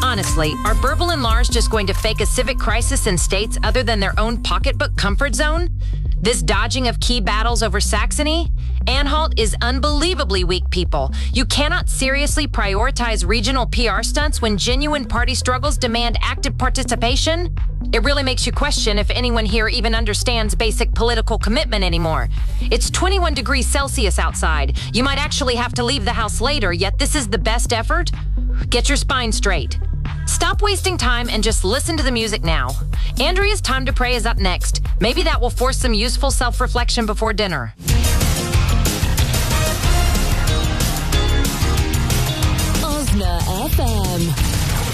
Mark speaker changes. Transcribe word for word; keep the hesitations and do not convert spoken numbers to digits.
Speaker 1: Honestly, are Burble and Lars just going to fake a civic crisis in states other than their own pocketbook comfort zone? This dodging of key battles over Saxony? Anhalt is unbelievably weak, people. You cannot seriously prioritize regional P R stunts when genuine party struggles demand active participation? It really makes you question if anyone here even understands basic political commitment anymore. It's twenty-one degrees Celsius outside. You might actually have to leave the house later, yet this is the best effort? Get your spine straight. Stop wasting time and just listen to the music now. Andrea's Time to Pray is up next. Maybe that will force some useful self-reflection before dinner.
Speaker 2: Osna F M.